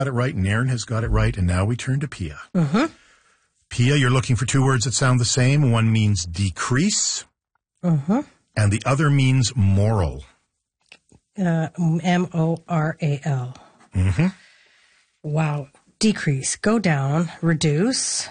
got it right. Nairn has got it right. And now we turn to Pia. Mm-hmm. Pia, you're looking for two words that sound the same. One means decrease, Mm-hmm. and the other means moral. M-O-R-A-L. Mm-hmm. Wow. Decrease. Go down. Reduce.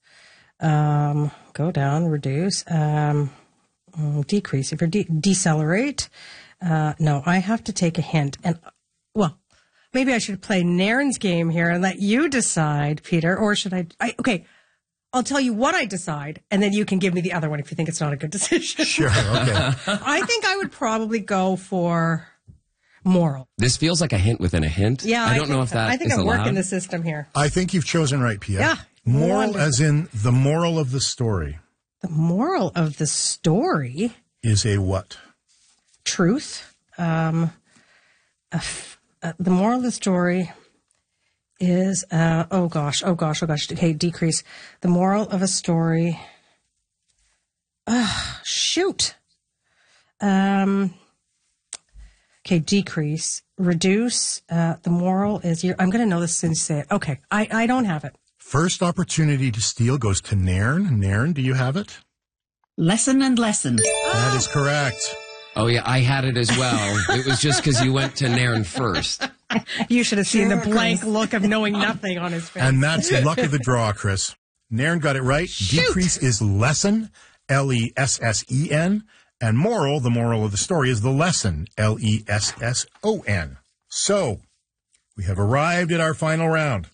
Go down. Reduce. Decrease. If you're decelerate. No, I have to take a hint. And, well, maybe I should play Nairn's game here and let you decide, Peter, or should I okay. I'll tell you what I decide, and then you can give me the other one if you think it's not a good decision. Sure, okay. I think I would probably go for moral. This feels like a hint within a hint. Yeah, I don't know if that I think is I'm allowed. working the system here. I think you've chosen right, Pia. Yeah. Moral Wonderful. as in the moral of the story The moral of the story, is a what? truth. The moral of the story is, oh gosh. Okay, decrease. The moral of a story. Shoot. Okay, decrease. Reduce. The moral is, I'm going to know this as soon as you say it. Okay, I don't have it. First opportunity to steal goes to Nairn. Nairn, do you have it? Lesson and lesson. That is correct. Oh, yeah, I had it as well. It was just because you went to Nairn first. You should have seen the blank look of knowing nothing on his face. And that's luck of the draw, Chris. Nairn got it right. Shoot. Decrease is lesson, L-E-S-S-E-N. And moral, the moral of the story, is the lesson, L-E-S-S-O-N. So, we have arrived at our final round.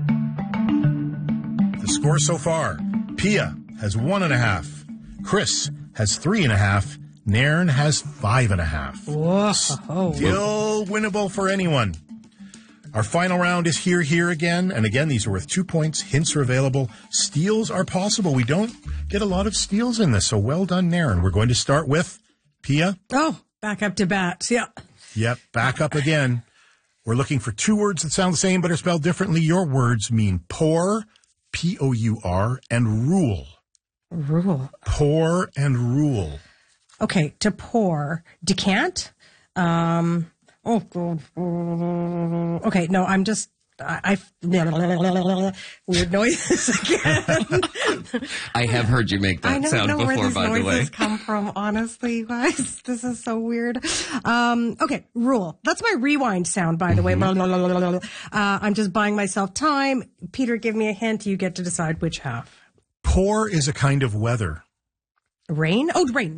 The score so far, Pia has 1.5. Chris has 3.5. Nairn has 5.5. Whoa. Still winnable for anyone. Our final round is here again. And again, these are worth 2 points. Hints are available. Steals are possible. We don't get a lot of steals in this, so well done, Nairn. We're going to start with Pia. Oh, back up to bat. Yeah. Yep, back up again. We're looking for two words that sound the same but are spelled differently. Your words mean pour, P-O-U-R, and rule. Rule. Pour and rule. Okay, to pour. Decant. Oh, God. Okay, no, I'm just, weird noises again. I have heard you make that sound know where before, these by the way. noises come from, honestly, you guys. This is so weird. Okay, rule. That's my rewind sound, by the way. I'm just buying myself time. Peter, give me a hint. You get to decide which half. Pour is a kind of weather. Rain? Oh, rain.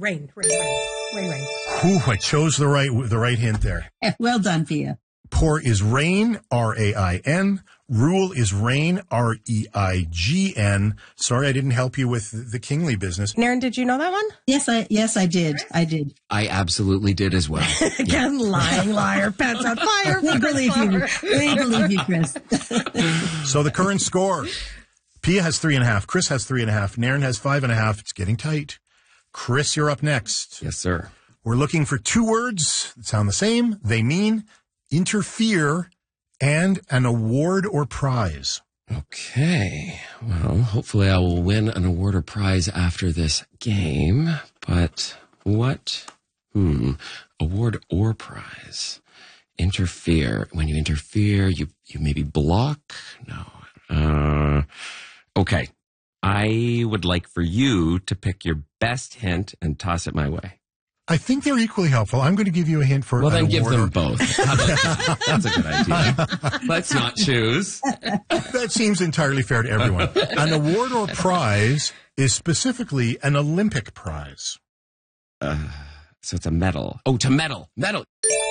Ooh, I chose the right hint there. Well done, Pia. Pour is rain, R-A-I-N. Rule is rain, R-E-I-G-N. Sorry, I didn't help you with the Kingly business. Nairn, did you know that one? Yes, I did. I absolutely did as well. Again, lying liar, pants on fire. We believe you. We believe you, Chris. So the current score, Pia has 3.5, Chris has 3.5, Nairn has 5.5. It's getting tight. Chris, you're up next. Yes, sir. We're looking for two words that sound the same. They mean interfere and an award or prize. Okay. Well, hopefully I will win an award or prize after this game. But what? Award or prize. Interfere. When you interfere, you maybe block? No. Okay. I would like for you to pick your best hint and toss it my way. I think they're equally helpful. I'm going to give you a hint for Well, an then give award them both. How about that? That's a good idea. Let's not choose. That seems entirely fair to everyone. An award or prize is specifically an Olympic prize. So it's a medal. Oh, to medal. Medal.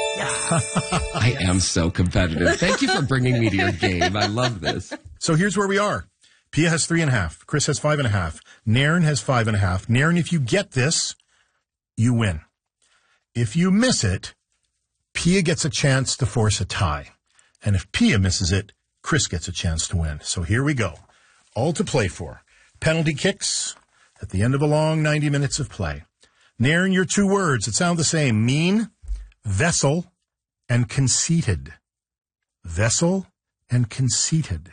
I am so competitive. Thank you for bringing me to your game. I love this. So here's where we are. Pia has 3.5. Chris has 5.5. Nairn has 5.5. Nairn, if you get this, you win. If you miss it, Pia gets a chance to force a tie. And if Pia misses it, Chris gets a chance to win. So here we go. All to play for. Penalty kicks at the end of a long 90 minutes of play. Nairn, your two words that sound the same. Mean, vessel, and conceited. Vessel and conceited.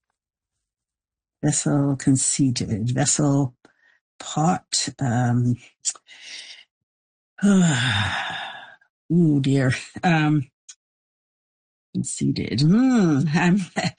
Vessel, conceited. Vessel, pot. Ooh, dear. conceded.